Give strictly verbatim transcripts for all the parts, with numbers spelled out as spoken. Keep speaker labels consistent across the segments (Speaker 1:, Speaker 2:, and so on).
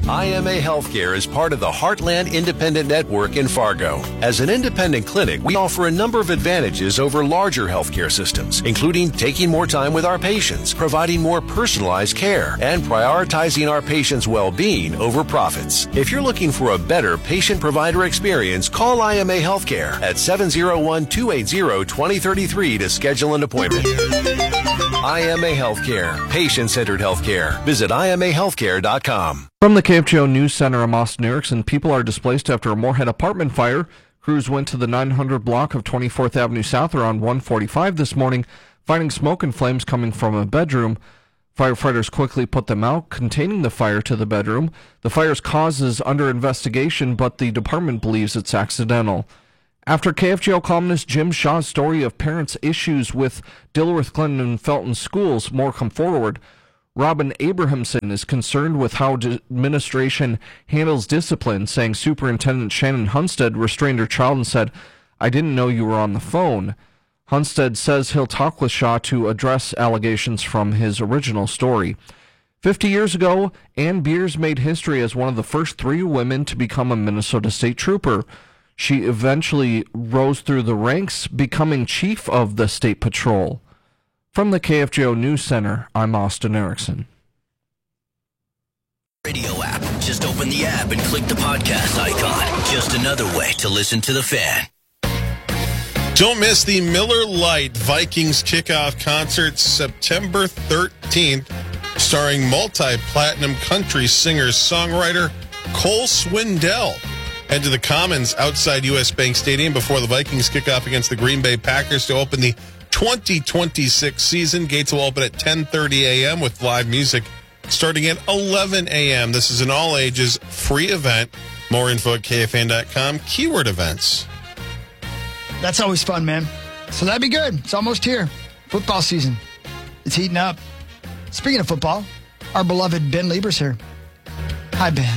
Speaker 1: I M A Healthcare is part of the Heartland Independent Network in Fargo. As an independent clinic, we offer a number of advantages over larger healthcare systems, including taking more time with our patients, providing more personalized care, and prioritizing our patients' well-being over profits. If you're looking for a better patient-provider experience, call I M A Healthcare at seven oh one, two eight zero, two oh three three to schedule an appointment. I M A Healthcare, patient-centered healthcare. Visit I M A healthcare dot com.
Speaker 2: From the K F G O News Center, I'm Austin Erickson. People are displaced after a Moorhead apartment fire. Crews went to the nine hundred block of twenty-fourth Avenue South around one forty-five this morning, finding smoke and flames coming from a bedroom. Firefighters quickly put them out, containing the fire to the bedroom. The fire's cause is under investigation, but the department believes it's accidental. After K F G O columnist Jim Shaw's story of parents' issues with Dilworth, Clinton, and Felton schools more come forward, Robin Abrahamson is concerned with how the administration handles discipline, saying Superintendent Shannon Hunstead restrained her child and said, "I didn't know you were on the phone." Hunstead says he'll talk with Shaw to address allegations from his original story. Fifty years ago, Ann Beers made history as one of the first three women to become a Minnesota State Trooper. She eventually rose through the ranks, becoming chief of the State Patrol. From the K F G O News Center, I'm Austin Erickson.
Speaker 3: Radio app. Just open the app and click the podcast icon. Just another way to listen to the Fan.
Speaker 4: Don't miss the Miller Lite Vikings kickoff concert September thirteenth, starring multi-platinum country singer-songwriter Cole Swindell. Head to the Commons outside U S. Bank Stadium before the Vikings kick off against the Green Bay Packers to open the twenty twenty-six season. Gates will open at ten thirty a.m. with live music starting at eleven a.m. This is an all-ages free event. More info at K F N dot com. Keyword events.
Speaker 5: That's always fun, man. So that'd be good. It's almost here. Football season. It's heating up. Speaking of football, our beloved Ben Lieber's here. Hi, Ben.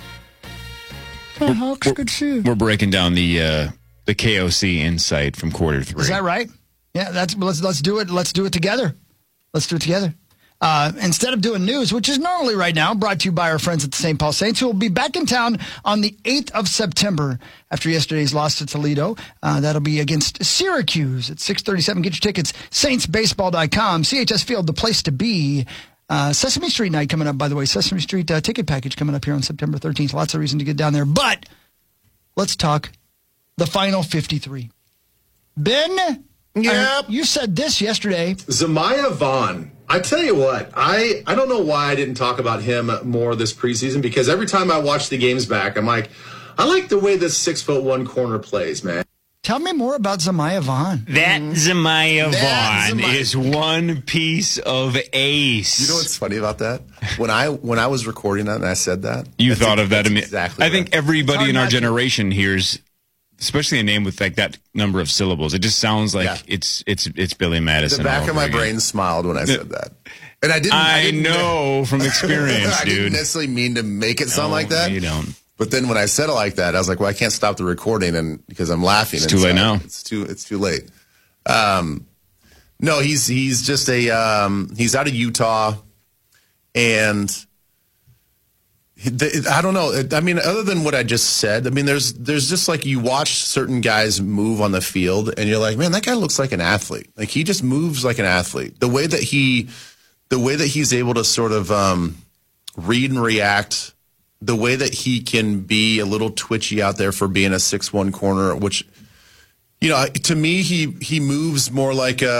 Speaker 6: We're,
Speaker 5: Hawks, good to see you.
Speaker 6: We're breaking down the uh, the K O C insight from quarter three.
Speaker 5: Is that right? Yeah, that's let's let's do it. Let's do it together. Let's do it together. Uh, instead of doing news, which is normally right now brought to you by our friends at the Saint Paul Saints, who will be back in town on the eighth of September after yesterday's loss to Toledo. Uh, that'll be against Syracuse at six thirty-seven. Get your tickets, saints baseball dot com. C H S Field, the place to be. Uh, Sesame Street night coming up, by the way. Sesame Street uh, ticket package coming up here on September thirteenth. Lots of reason to get down there. But let's talk the final fifty-three. Ben,
Speaker 7: yep.
Speaker 5: I, you said this yesterday.
Speaker 7: Zamiah Vaughn. I tell you what, I, I don't know why I didn't talk about him more this preseason, because every time I watch the games back, I'm like, I like the way this six foot one corner plays, man.
Speaker 5: Tell me more about Zamiah Vaughn.
Speaker 6: That Zamiah
Speaker 7: That
Speaker 6: Vaughn
Speaker 7: Zamiah.
Speaker 6: is one piece of ace.
Speaker 8: You know what's funny about that? When I when I was recording that and I said that,
Speaker 6: You
Speaker 8: that's
Speaker 6: thought
Speaker 8: ex-
Speaker 6: of that
Speaker 8: that's
Speaker 6: imme-
Speaker 8: exactly.
Speaker 6: I think
Speaker 8: right.
Speaker 6: everybody
Speaker 5: hard
Speaker 6: in our
Speaker 5: not to.
Speaker 6: generation hears, especially a name with like that number of syllables. It just sounds like
Speaker 8: Yeah.
Speaker 6: it's it's it's Billy Madison.
Speaker 8: the back
Speaker 6: all
Speaker 8: of my
Speaker 6: over again.
Speaker 8: brain smiled when I said that, and I didn't.
Speaker 6: I,
Speaker 8: didn't
Speaker 6: know from experience,
Speaker 8: I
Speaker 6: dude.
Speaker 8: didn't necessarily mean to make it sound
Speaker 6: No,
Speaker 8: like that.
Speaker 6: You don't.
Speaker 8: But then when I said it like that, I was like, well, I can't stop the recording, and because I'm laughing.
Speaker 6: It's too late
Speaker 8: inside.
Speaker 6: now.
Speaker 8: It's too it's too late. Um, no, he's he's just a um, he's out of Utah, and he- the- I don't know. I mean, other than what I just said, I mean, there's there's just like you watch certain guys move on the field, and you're like, man, that guy looks like an athlete. Like he just moves like an athlete. The way that he, the way that he's able to sort of um, read and react. The way that he can be a little twitchy out there for being a six one corner, which, you know, to me, he he moves more like a.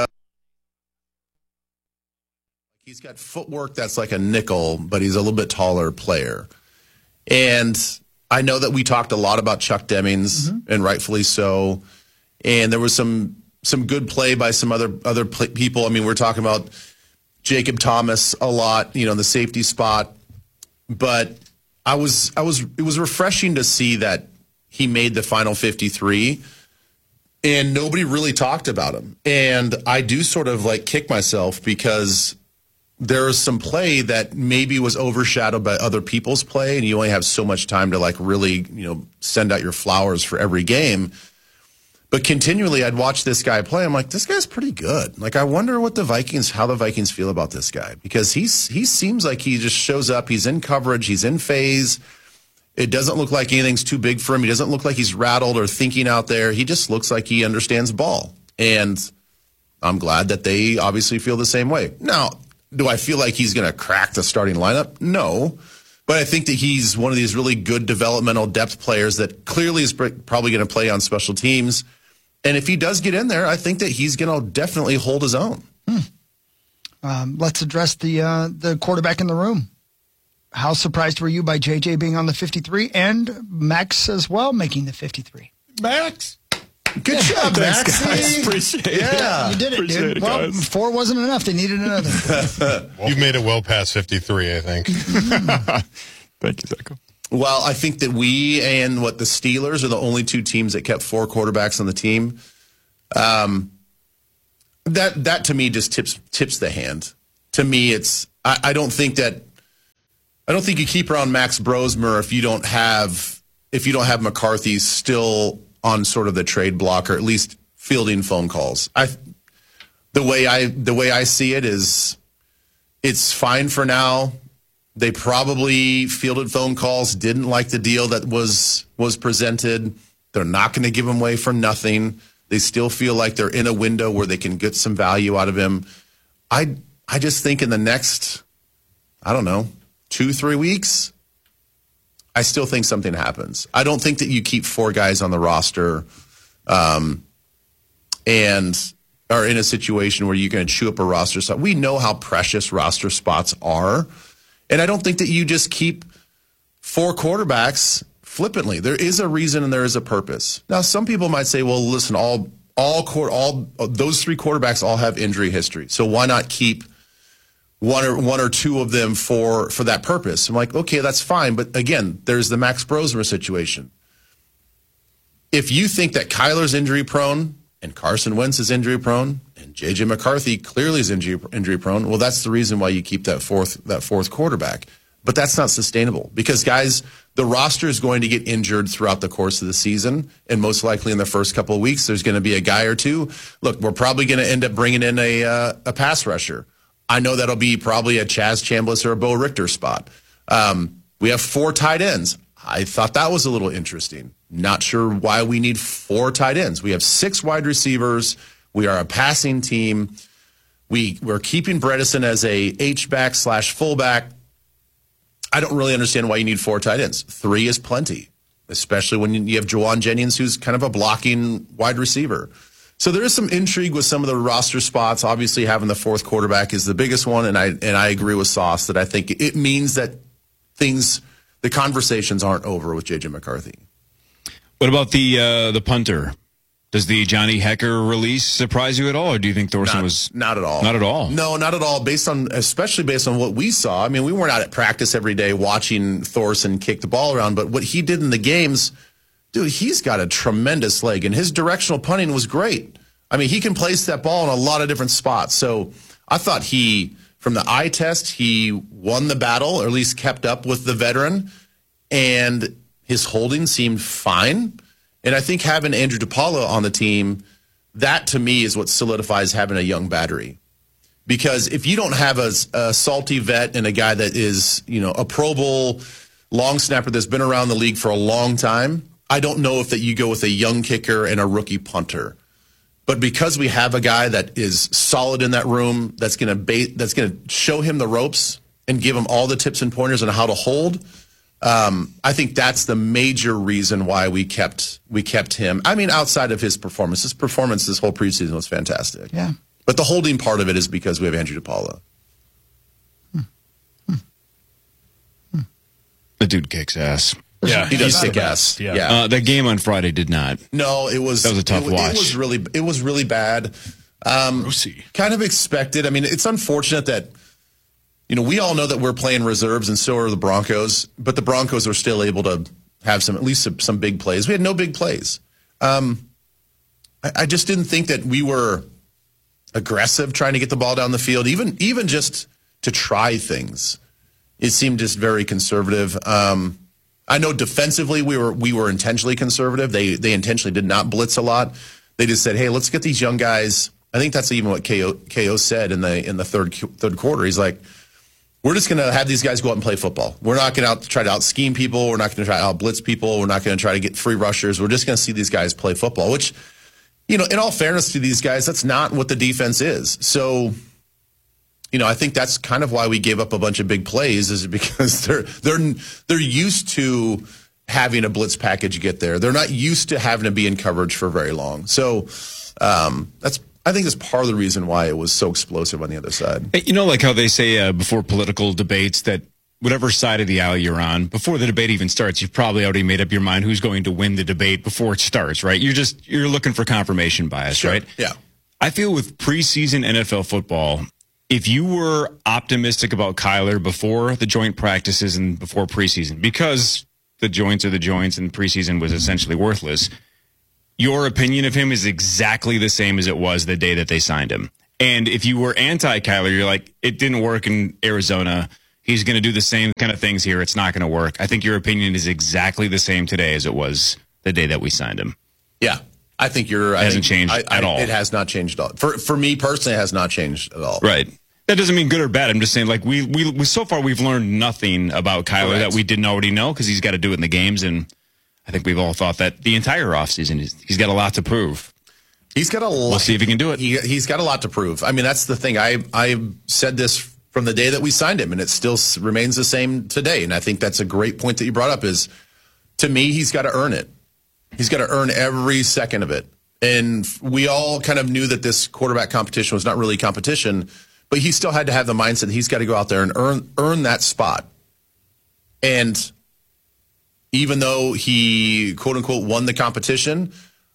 Speaker 8: He's got footwork that's like a nickel, but he's a little bit taller player. And I know that we talked a lot about Chuck Demings, mm-hmm. and rightfully so. And there was some some good play by some other other play, people. I mean, we're talking about Jacob Thomas a lot, you know, in the safety spot, but. I was, I was, it was refreshing to see that he made the final fifty-three and nobody really talked about him. And I do sort of like kick myself because there is some play that maybe was overshadowed by other people's play, and you only have so much time to like really, you know, send out your flowers for every game. But continually, I'd watch this guy play. I'm like, this guy's pretty good. Like, I wonder what the Vikings, how the Vikings feel about this guy. Because he's he seems like he just shows up. He's in coverage. He's in phase. It doesn't look like anything's too big for him. He doesn't look like he's rattled or thinking out there. He just looks like he understands ball. And I'm glad that they obviously feel the same way. Now, do I feel like he's going to crack the starting lineup? No. But I think that he's one of these really good developmental depth players that clearly is probably going to play on special teams. And if he does get in there, I think that he's going to definitely hold his own.
Speaker 5: Hmm. Um, let's address the uh, the quarterback in the room. How surprised were you by J J being on the fifty-three and Max as well making the fifty-three?
Speaker 4: Max.
Speaker 8: Good
Speaker 5: yeah,
Speaker 8: job, Max.
Speaker 6: Guys. Appreciate it.
Speaker 8: Yeah.
Speaker 5: You did it,
Speaker 6: Appreciate
Speaker 5: dude.
Speaker 6: it,
Speaker 5: Well,
Speaker 6: guys.
Speaker 5: four wasn't enough. They needed another.
Speaker 4: You've made it well past fifty-three, I think.
Speaker 6: Thank you, Zacho.
Speaker 8: Well, I think that we and what the Steelers are the only two teams that kept four quarterbacks on the team. Um, that that to me just tips tips the hand. To me, it's I, I don't think that I don't think you keep around Max Brosmer if you don't have if you don't have McCarthy still on sort of the trade block or at least fielding phone calls. I the way I the way I see it is it's fine for now. They probably fielded phone calls, didn't like the deal that was was presented. They're not going to give him away for nothing. They still feel like they're in a window where they can get some value out of him. I I just think in the next, I don't know, two, three weeks, I still think something happens. I don't think that you keep four guys on the roster um, and are in a situation where you're going to chew up a roster spot. We know how precious roster spots are. And I don't think that you just keep four quarterbacks flippantly. There is a reason and there is a purpose. Now, some people might say, well, listen, all all all those three quarterbacks all have injury history. So why not keep one or one or two of them for, for that purpose? I'm like, okay, that's fine. But again, there's the Max Brosmer situation. If you think that Kyler's injury prone and Carson Wentz is injury prone and J J McCarthy clearly is injury injury prone, well, that's the reason why you keep that fourth that fourth quarterback. But that's not sustainable because, guys, the roster is going to get injured throughout the course of the season, and most likely in the first couple of weeks, there's going to be a guy or two. Look, we're probably going to end up bringing in a uh, a pass rusher. I know that'll be probably a Chaz Chambliss or a Bo Richter spot. Um, we have four tight ends. I thought that was a little interesting. Not sure why we need four tight ends. We have six wide receivers. We are a passing team. We, we're keeping Bredesen as a H-back slash fullback. I don't really understand why you need four tight ends. Three is plenty, especially when you have Juwan Jennings, who's kind of a blocking wide receiver. So there is some intrigue with some of the roster spots. Obviously, having the fourth quarterback is the biggest one, and I and I agree with Sauce that I think it means that things, the conversations aren't over with J J McCarthy.
Speaker 6: What about the uh, the punter? Does the Johnny Hekker release surprise you at all, or do you think Thorson
Speaker 8: Not,
Speaker 6: was
Speaker 8: not at all?
Speaker 6: Not at all.
Speaker 8: No, not at all. Based on, especially based on what we saw. I mean, we weren't out at practice every day watching Thorson kick the ball around, but what he did in the games, dude, he's got a tremendous leg, and his directional punting was great. I mean, he can place that ball in a lot of different spots. So I thought he, from the eye test, he won the battle, or at least kept up with the veteran, and his holding seemed fine. And I think having Andrew DePaula on the team, that to me is what solidifies having a young battery. Because if you don't have a, a salty vet and a guy that is, you know, a Pro Bowl long snapper that's been around the league for a long time, I don't know if that you go with a young kicker and a rookie punter. But because we have a guy that is solid in that room, that's going to ba- that's going to show him the ropes and give him all the tips and pointers on how to hold. Um, I think that's the major reason why we kept we kept him. I mean, outside of his performance, his performance this whole preseason was fantastic.
Speaker 5: Yeah.
Speaker 8: But the holding part of it is because we have Andrew DePaula.
Speaker 5: Hmm. Hmm.
Speaker 6: Hmm. The dude kicks ass.
Speaker 4: Yeah,
Speaker 8: he does
Speaker 5: he's
Speaker 8: kick
Speaker 5: the
Speaker 8: ass.
Speaker 4: Yeah.
Speaker 8: Yeah.
Speaker 6: Uh, the game on Friday did not.
Speaker 8: No, it was
Speaker 6: That was a tough
Speaker 8: it,
Speaker 6: watch.
Speaker 8: It was really it was really bad. Um,
Speaker 4: Grossy.
Speaker 8: kind of expected. I mean, it's unfortunate that, you know, we all know that we're playing reserves, and so are the Broncos. But the Broncos were still able to have some, at least some, some big plays. We had no big plays. Um, I, I just didn't think that we were aggressive trying to get the ball down the field, even even just to try things. It seemed just very conservative. Um, I know defensively we were we were intentionally conservative. They they intentionally did not blitz a lot. They just said, hey, let's get these young guys. I think that's even what K O, K O said in the in the third third quarter. He's like, we're just going to have these guys go out and play football. We're not going to out, try to out scheme people. We're not going to try to out blitz people. We're not going to try to get free rushers. We're just going to see these guys play football, which, you know, in all fairness to these guys, that's not what the defense is. So, you know, I think that's kind of why we gave up a bunch of big plays, is because they're they're they're used to having a blitz package get there. They're not used to having to be in coverage for very long. So um, that's I think that's part of the reason why it was so explosive on the other side.
Speaker 6: You know, like how they say uh, before political debates that whatever side of the aisle you're on, before the debate even starts, you've probably already made up your mind who's going to win the debate before it starts, right? You're just you're looking for confirmation bias,
Speaker 8: Sure.
Speaker 6: right?
Speaker 8: Yeah.
Speaker 6: I feel with preseason N F L football, if you were optimistic about Kyler before the joint practices and before preseason, because the joints are the joints and preseason was essentially worthless, your opinion of him is exactly the same as it was the day that they signed him. And if you were anti-Kyler, you're like, it didn't work in Arizona. He's going to do the same kind of things here. It's not going to work. I think your opinion is exactly the same today as it was the day that we signed him.
Speaker 8: Yeah. I think you're.
Speaker 6: It
Speaker 8: I
Speaker 6: hasn't
Speaker 8: think,
Speaker 6: changed
Speaker 8: I,
Speaker 6: at
Speaker 8: I,
Speaker 6: all.
Speaker 8: It has not changed at all. For for me personally, it has not changed at all.
Speaker 6: Right. That doesn't mean good or bad. I'm just saying, like, we, we, we so far we've learned nothing about Kyler
Speaker 8: Correct.
Speaker 6: that we didn't already know, because he's got to do it in the games. And I think we've all thought that the entire offseason, he's, he's got a lot to prove.
Speaker 8: He's got a lot.
Speaker 6: We'll see if he can do it.
Speaker 8: He, he's got a lot to prove. I mean, that's the thing. I I said this from the day that we signed him, and it still s- remains the same today. And I think that's a great point that you brought up. Is, to me, he's got to earn it. He's got to earn every second of it. And we all kind of knew that this quarterback competition was not really competition, but he still had to have the mindset that he's got to go out there and earn earn that spot. And even though he, quote unquote, won the competition,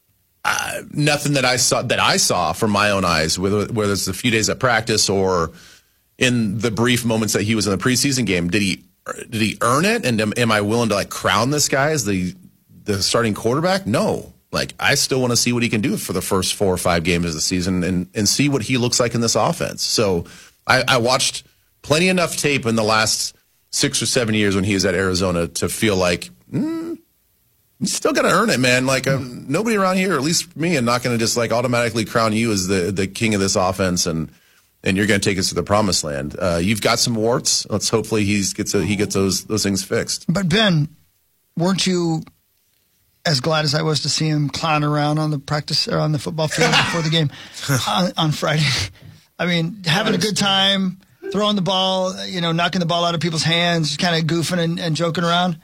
Speaker 8: uh, nothing that I saw that I saw from my own eyes, whether whether it's a few days at practice or in the brief moments that he was in the preseason game, did he did he earn it? And am, am I willing to like crown this guy as the the starting quarterback? No. Like, I still want to see what he can do for the first four or five games of the season and, and see what he looks like in this offense. So I, I watched plenty enough tape in the last six or seven years when he was at Arizona to feel like, mm, you still got to earn it, man. Like, um, nobody around here, at least me, I'm not going to just like automatically crown you as the, the king of this offense and and you're going to take us to the promised land. Uh, you've got some warts. Let's hopefully he's gets a, he gets those those things fixed.
Speaker 5: But Ben, weren't you as glad as I was to see him clown around on the practice or on the football field before the game on, on Friday? I mean, having a good time, throwing the ball, you know, knocking the ball out of people's hands, just kind of goofing and, and joking around.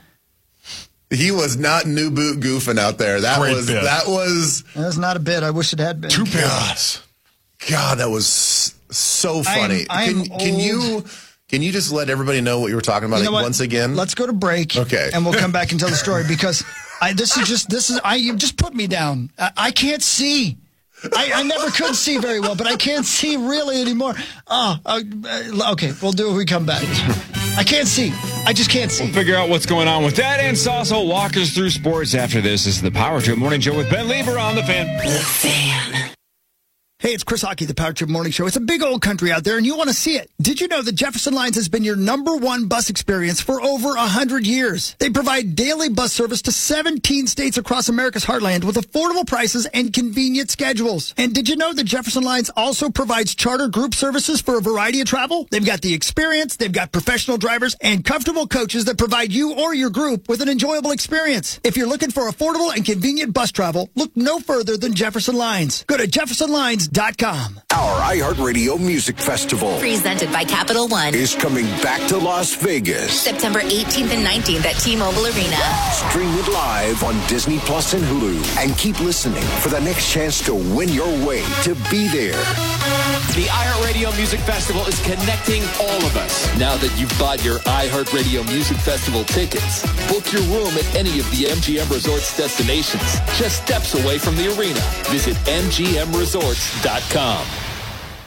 Speaker 8: He was not new boot goofing out there. That
Speaker 4: Great
Speaker 8: was
Speaker 4: bit.
Speaker 8: that was
Speaker 5: That's not a bit. I wish it had been.
Speaker 4: Two
Speaker 8: God,
Speaker 4: pins.
Speaker 8: God, that was so funny.
Speaker 5: I'm- I'm
Speaker 8: can, can
Speaker 5: old.
Speaker 8: you can you just let everybody know what you were talking about
Speaker 5: You know what?
Speaker 8: once again?
Speaker 5: Let's go to break.
Speaker 8: Okay.
Speaker 5: And we'll come back and tell the story because I, this is just, this is, I, you just put me down. I, I can't see. I, I never could see very well, but I can't see really anymore. Oh, uh, uh, okay. We'll do it when we come back. I can't see. I just can't see.
Speaker 6: Figure out what's going on with that, and Sauce will walk us through sports after this. This is the Power Trip Morning Show with Ben Lieber on The Fan.
Speaker 3: The Fan.
Speaker 5: Hey, it's Chris Hockey, the Power Trip Morning Show. It's a big old country out there, and you want to see it. Did you know that Jefferson Lines has been your number one bus experience for over one hundred years? They provide daily bus service to seventeen states across America's heartland with affordable prices and convenient schedules. And did you know that Jefferson Lines also provides charter group services for a variety of travel? They've got the experience, they've got professional drivers, and comfortable coaches that provide you or your group with an enjoyable experience. If you're looking for affordable and convenient bus travel, look no further than Jefferson Lines. Go to jefferson lines dot com.
Speaker 9: Our iHeartRadio Music Festival
Speaker 10: Presented by Capital One.
Speaker 9: is coming back to Las Vegas.
Speaker 10: September eighteenth and nineteenth at T-Mobile Arena.
Speaker 9: Stream it live on Disney Plus and Hulu. And keep listening for the next chance to win your way to be there.
Speaker 11: The iHeartRadio Music Festival is connecting all of us. Now that you've bought your iHeartRadio Music Festival tickets, book your room at any of the M G M Resorts destinations, just steps away from the arena. Visit M G M resorts dot com.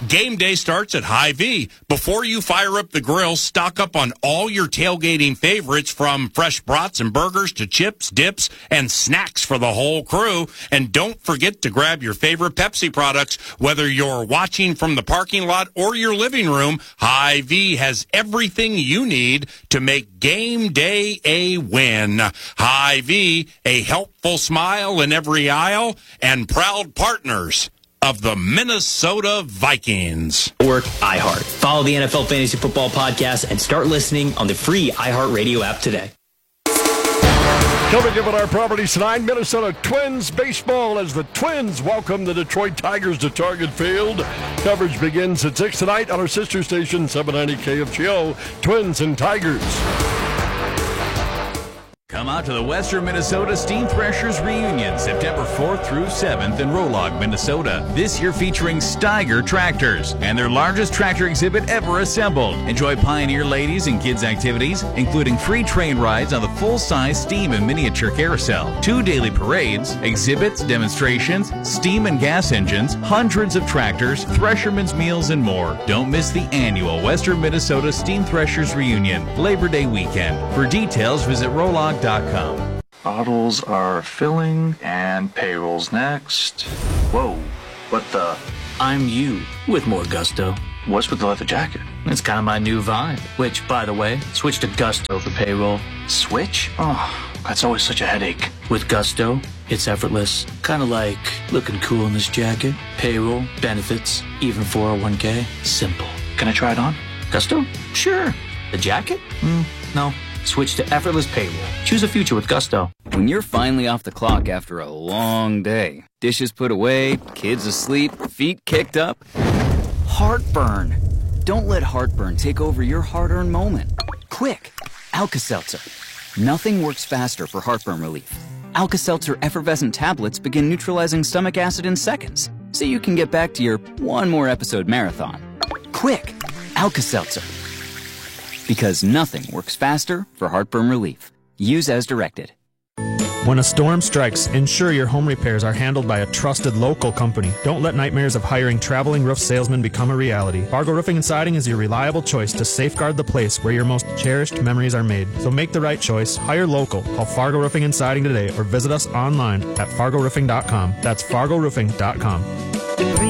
Speaker 12: Game day starts at Hy-Vee. Before you fire up the grill, stock up on all your tailgating favorites, from fresh brats and burgers to chips, dips, and snacks for the whole crew. And don't forget to grab your favorite Pepsi products. Whether you're watching from the parking lot or your living room, Hy-Vee has everything you need to make game day a win. Hy-Vee, a helpful smile in every aisle, and proud partners of the Minnesota Vikings.
Speaker 13: Work iHeart. Follow the N F L Fantasy Football Podcast and start listening on the free iHeartRadio app today.
Speaker 14: Coming up on our properties tonight, Minnesota Twins baseball as the Twins welcome the Detroit Tigers to Target Field. Coverage begins at six tonight on our sister station, seven ninety K F G O, Twins and Tigers.
Speaker 15: Come out to the Western Minnesota Steam Threshers Reunion, September fourth through seventh in Rolog, Minnesota. This year featuring Steiger tractors and their largest tractor exhibit ever assembled. Enjoy Pioneer ladies and kids activities, including free train rides on the full-size steam and miniature carousel, two daily parades, exhibits, demonstrations, steam and gas engines, hundreds of tractors, threshermen's meals, and more. Don't miss the annual Western Minnesota Steam Threshers Reunion, Labor Day weekend. For details, visit rolog dot com.
Speaker 16: Bottles are filling and payroll's next. Whoa, what the?
Speaker 17: I'm you with more gusto.
Speaker 16: What's with the leather jacket?
Speaker 17: It's kind of my new vibe. Which, by the way, switch to Gusto for payroll.
Speaker 16: Switch? Oh, that's always such a headache.
Speaker 17: With Gusto, it's effortless. Kind of like looking cool in this jacket. Payroll, benefits, even four oh one k. Simple.
Speaker 16: Can I try it on?
Speaker 17: Gusto? Sure. The jacket? Mm, no. Switch to effortless payroll. Choose a future with Gusto.
Speaker 18: When you're finally off the clock after a long day, dishes put away, kids asleep, feet kicked up, heartburn. Don't let heartburn take over your hard-earned moment. Quick, Alka-Seltzer. Nothing works faster for heartburn relief. Alka-Seltzer effervescent tablets begin neutralizing stomach acid in seconds, so you can get back to your one more episode marathon. Quick, Alka-Seltzer. Because nothing works faster for heartburn relief. Use as directed.
Speaker 19: When a storm strikes, ensure your home repairs are handled by a trusted local company. Don't let nightmares of hiring traveling roof salesmen become a reality. Fargo Roofing and Siding is your reliable choice to safeguard the place where your most cherished memories are made. So make the right choice. Hire local. Call Fargo Roofing and Siding today or visit us online at fargo roofing dot com. That's fargo roofing dot com.